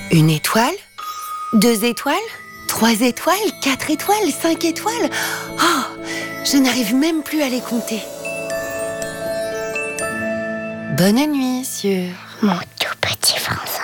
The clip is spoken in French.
Une étoile? 2 étoiles? 3 étoiles? 4 étoiles? 5 étoiles? Oh, je n'arrive même plus à les compter. Bonne nuit sur Mon tout petit français.